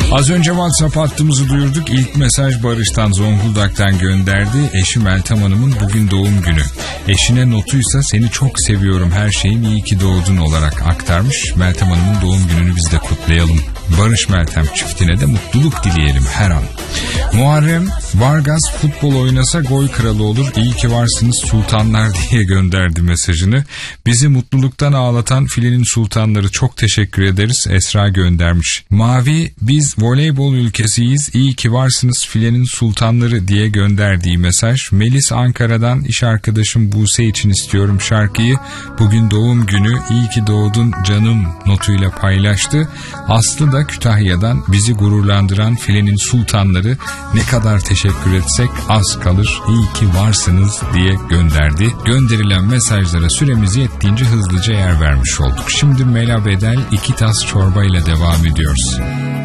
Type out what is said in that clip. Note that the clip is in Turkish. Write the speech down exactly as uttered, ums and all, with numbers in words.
Az önce WhatsApp hattımızı duyurduk. İlk mesaj Barış'tan, Zonguldak'tan gönderdi. Eşi Meltem Hanım'ın bugün doğum günü. Eşine notuysa seni çok seviyorum, her şeyim iyi ki doğdun olarak aktarmış. Meltem Hanım'ın doğum gününü biz de kutlayalım. Barış Meltem çiftine de mutluluk dileyelim her an. Muharrem Vargas futbol oynasa gol kralı olur, iyi ki varsınız sultanlar diye gönderdi mesajını. Bizi mutluluktan ağlatan filenin sultanları, çok teşekkür ederiz. Esra göndermiş. Mavi biz voleybol ülkesiyiz, iyi ki varsınız filenin sultanları diye gönderdiği mesaj. Melis Ankara'dan, iş arkadaşım Buse için istiyorum şarkıyı, bugün doğum günü, iyi ki doğdun canım notuyla paylaştı. Aslı da Kütahya'dan, bizi gururlandıran filenin sultanları, ne kadar teşekkür etsek az kalır, iyi ki varsınız diye gönderdi. Gönderilen mesajlara süremiz yettiğince hızlıca yer vermiş olduk. Şimdi Mela Bedel iki tas çorba ile devam ediyoruz.